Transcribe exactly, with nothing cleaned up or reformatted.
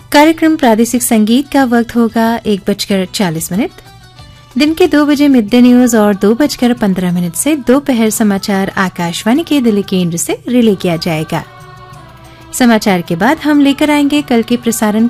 कार्यक्रम प्रादेशिक संगीत का वक्त होगा एक बजकर चालीस मिनट। दिन के दो बजे मिड डे न्यूज और दो बजकर पंद्रह मिनट से दोपहर समाचार आकाशवाणी के दिल्ली केंद्र से रिले किया जाएगा। समाचार के बाद हम लेकर आएंगे कल के प्रसारण